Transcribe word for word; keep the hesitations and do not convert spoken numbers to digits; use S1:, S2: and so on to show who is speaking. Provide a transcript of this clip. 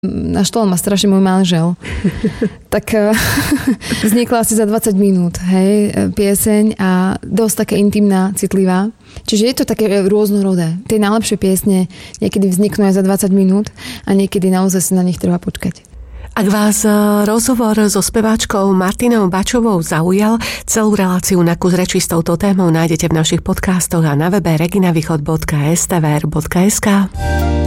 S1: Naštval ma strašne môj manžel. Tak vznikla asi za dvadsať minút, hej, pieseň a dosť taká intimná, citlivá. Čiže je to také rôznorodé. Tie najlepšie piesne niekedy vzniknú aj za dvadsať minút a niekedy naozaj si na nich treba počkať.
S2: Ak vás rozhovor so speváčkou Martinou Bačovou zaujal, celú reláciu Na kus reči s touto témou nájdete v našich podcastoch a na webe reginavýchod bodka es té vé er bodka es ká.